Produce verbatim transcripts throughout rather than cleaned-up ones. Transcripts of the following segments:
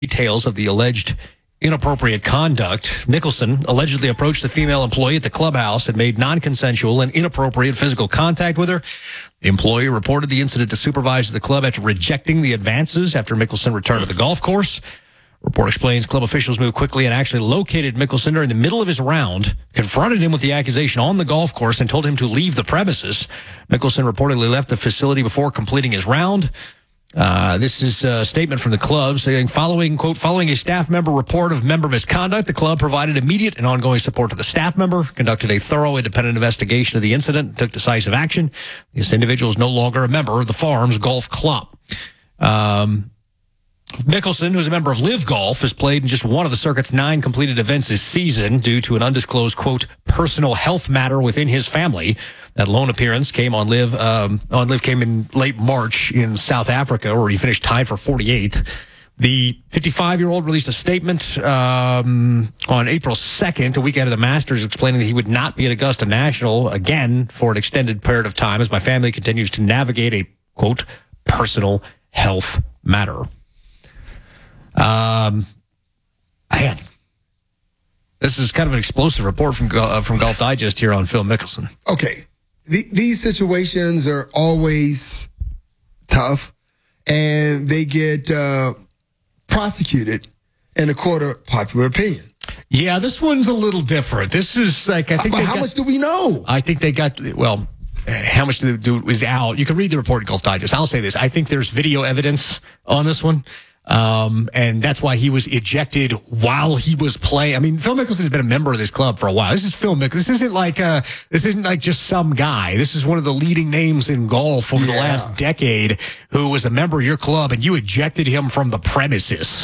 details of the alleged inappropriate conduct. Nicholson allegedly approached the female employee at the clubhouse and made non-consensual and inappropriate physical contact with her. The employee reported the incident to supervisor of the club after rejecting the advances after Mickelson returned to the golf course. Report explains club officials moved quickly and actually located Mickelson during the middle of his round, confronted him with the accusation on the golf course, and told him to leave the premises. Mickelson reportedly left the facility before completing his round. Uh, this is a statement from the club saying, following, quote, following a staff member report of member misconduct, the club provided immediate and ongoing support to the staff member, conducted a thorough independent investigation of the incident, took decisive action. This individual is no longer a member of the Farms Golf Club. Um, Mickelson, who's a member of Live Golf, has played in just one of the circuit's nine completed events this season due to an undisclosed, quote, personal health matter within his family. That lone appearance came on Live, um, on Live came in late March in South Africa, where he finished tied for forty-eighth. The fifty-five-year-old released a statement um, on April second, a week out of the Masters, explaining that he would not be at Augusta National again for an extended period of time as my family continues to navigate a, quote, personal health matter. Um, man, this is kind of an explosive report from uh, from Golf Digest here on Phil Mickelson. Okay, the, these situations are always tough, and they get uh, prosecuted in a court of popular opinion. Yeah, this one's a little different. This is like I think. But they how got, much do we know? I think they got well. How much do, do is out? You can read the report in Golf Digest. I'll say this: I think there's video evidence on this one. Um, and that's why he was ejected while he was playing. I mean, Phil Mickelson has been a member of this club for a while. This is Phil Mickelson. This isn't like, uh, this isn't like just some guy. This is one of the leading names in golf over yeah. the last decade who was a member of your club, and you ejected him from the premises.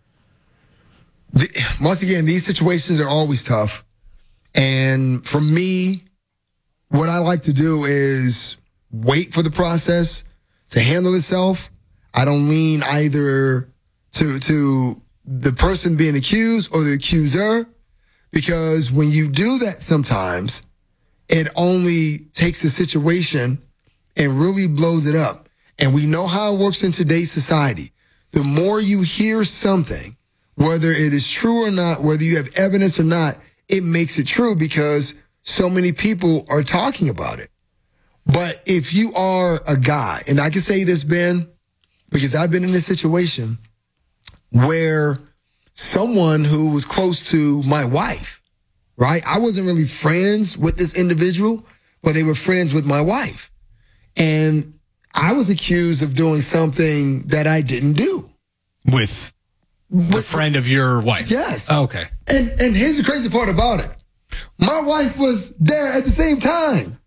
The, once again, these situations are always tough. And for me, what I like to do is wait for the process to handle itself. I don't lean either to to the person being accused or the accuser, because when you do that sometimes, it only takes a situation and really blows it up. And we know how it works in today's society. The more you hear something, whether it is true or not, whether you have evidence or not, it makes it true because so many people are talking about it. But if you are a guy, and I can say this, Ben, because I've been in a situation where someone who was close to my wife, right? I wasn't really friends with this individual, but they were friends with my wife. And I was accused of doing something that I didn't do. With, with a friend of your wife? Yes. Oh, okay. And, and here's the crazy part about it. My wife was there at the same time.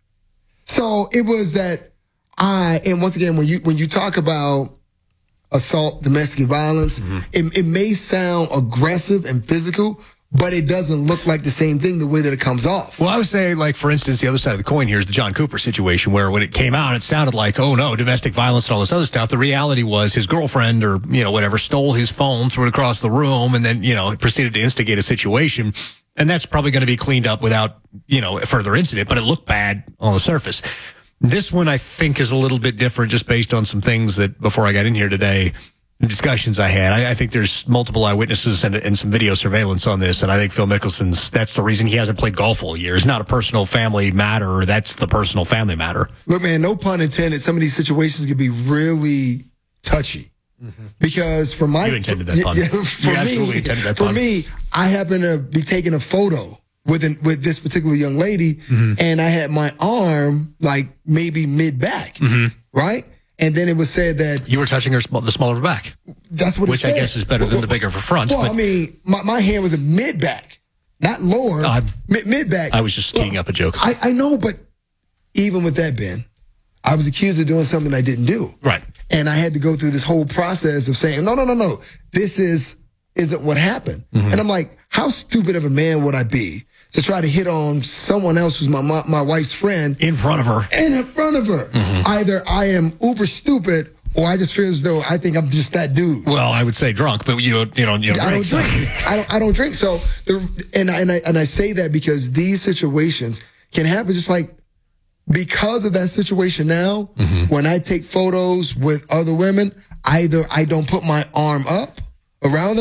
So it was that I, and once again, when you, when you talk about assault, domestic violence, mm-hmm. it, it may sound aggressive and physical, but it doesn't look like the same thing the way that it comes off. Well, I would say, like, for instance, the other side of the coin here is the John Cooper situation, where when it came out, it sounded like, oh, no, domestic violence and all this other stuff. The reality was his girlfriend or, you know, whatever, stole his phone, threw it across the room, and then, you know, proceeded to instigate a situation. And that's probably going to be cleaned up without, you know, a further incident, but it looked bad on the surface. This one, I think, is a little bit different just based on some things that, before I got in here today, the discussions I had. I, I think there's multiple eyewitnesses and, and some video surveillance on this, and I think Phil Mickelson's, that's the reason he hasn't played golf all year. It's not a personal family matter. That's the personal family matter. Look, man, no pun intended, some of these situations can be really touchy. Mm-hmm. Because for my... You intended that pun. Yeah, for you absolutely me, intended that for pun. me, I happen to be taking a photo with an, with this particular young lady, mm-hmm. and I had my arm like maybe mid back, mm-hmm. right? And then it was said that you were touching her the small of her back. That's what which it said. I guess is better well, than the bigger for front. Well, but, I mean, my, my hand was a mid back, not lower. Uh, mid, mid back. I was just teeing well, up a joke. I, I know, but even with that, Ben, I was accused of doing something I didn't do. Right. And I had to go through this whole process of saying, no, no, no, no, this is isn't what happened. Mm-hmm. And I'm like, how stupid of a man would I be to try to hit on someone else who's my my, my wife's friend in front of her? In front of her. Mm-hmm. Either I am uber stupid, or I just feel as though I think I'm just that dude. Well, I would say drunk, but you don't, you don't, you don't I drink. don't drink. So. I don't. I don't drink. So, the, and I, and I and I say that because these situations can happen. Just like because of that situation now, mm-hmm. when I take photos with other women, either I don't put my arm up, around